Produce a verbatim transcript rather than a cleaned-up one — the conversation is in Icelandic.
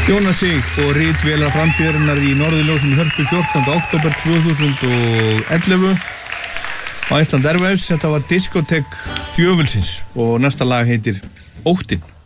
Jónas Sig og ritvélar framtíðarinnar í Norðurljósum í Hörpu fjórtánda október tvö þúsund og ellefu á Iceland Airwaves. Þetta var Diskotek djöfulsins og næsta lag heitir Óttinn.